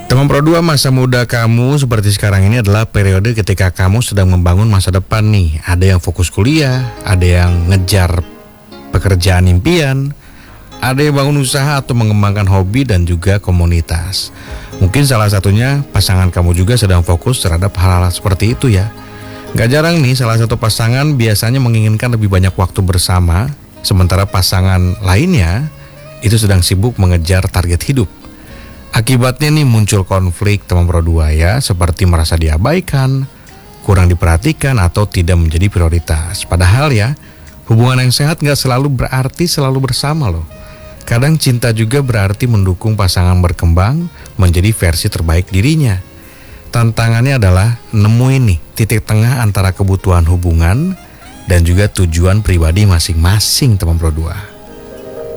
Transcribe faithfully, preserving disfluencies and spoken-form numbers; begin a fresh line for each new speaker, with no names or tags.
Teman Pro dua, masa muda kamu seperti sekarang ini adalah periode ketika kamu sedang membangun masa depan nih. Ada yang fokus kuliah, ada yang ngejar pekerjaan impian, ada yang bangun usaha atau mengembangkan hobi dan juga komunitas. Mungkin salah satunya pasangan kamu juga sedang fokus terhadap hal-hal seperti itu ya. Gak jarang nih salah satu pasangan biasanya menginginkan lebih banyak waktu bersama, sementara pasangan lainnya itu sedang sibuk mengejar target hidup. Akibatnya nih muncul konflik teman Pro dua ya, seperti merasa diabaikan, kurang diperhatikan atau tidak menjadi prioritas. Padahal ya, hubungan yang sehat gak selalu berarti selalu bersama loh. Kadang cinta juga berarti mendukung pasangan berkembang menjadi versi terbaik dirinya. Tantangannya adalah nemuin nih titik tengah antara kebutuhan hubungan dan juga tujuan pribadi masing-masing teman Pro dua.